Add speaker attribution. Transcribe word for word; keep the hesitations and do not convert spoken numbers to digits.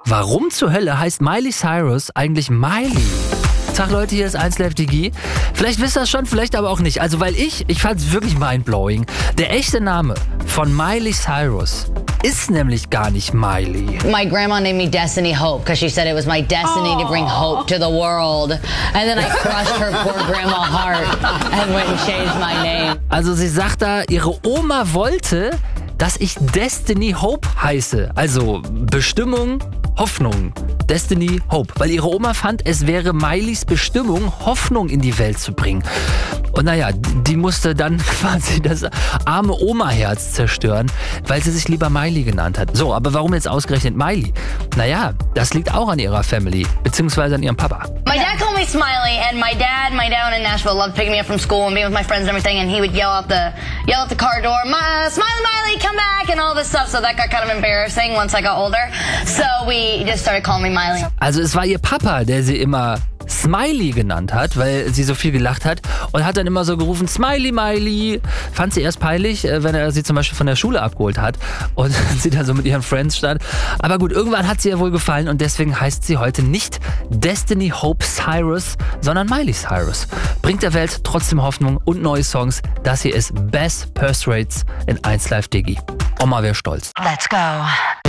Speaker 1: Warum zur Hölle heißt Miley Cyrus eigentlich Miley? Tag Leute, hier ist eins Live Digi. Vielleicht wisst ihr das schon, vielleicht aber auch nicht. Also weil ich, ich fand es wirklich mindblowing. Der echte Name von Miley Cyrus ist nämlich gar nicht Miley.
Speaker 2: My grandma named me Destiny Hope because she said it was my destiny oh. to bring hope to the world. And then I crushed her poor grandma heart and went and changed my name.
Speaker 1: Also sie sagt da, ihre Oma wollte, dass ich Destiny Hope heiße. Also Bestimmung, Hoffnung. Destiny Hope. Weil ihre Oma fand, es wäre Mileys Bestimmung, Hoffnung in die Welt zu bringen. Und naja, die musste dann quasi das arme Oma-Herz zerstören, weil sie sich lieber Miley genannt hat. So, aber warum jetzt ausgerechnet Miley? Naja, das liegt auch an ihrer Family, beziehungsweise an ihrem Papa.
Speaker 3: My dad called me Smiley, and my dad, my dad in Nashville loved picking me up from school and being with my friends and everything, and he would yell out the yell out the car door, "My Smiley, Miley, come back," and all this stuff. So that got kind of embarrassing once I got older. So we just started calling me Miley.
Speaker 1: Also es war ihr Papa, der sie immer Smiley genannt hat, weil sie so viel gelacht hat und hat dann immer so gerufen, Smiley, Miley. Fand sie erst peinlich, wenn er sie zum Beispiel von der Schule abgeholt hat und sie dann so mit ihren Friends stand. Aber gut, irgendwann hat sie ihr wohl gefallen und deswegen heißt sie heute nicht Destiny Hope Cyrus, sondern Miley Cyrus. Bringt der Welt trotzdem Hoffnung und neue Songs. Das hier ist Best Purse Rates in eins Live Digi. Oma wäre stolz.
Speaker 2: Let's go.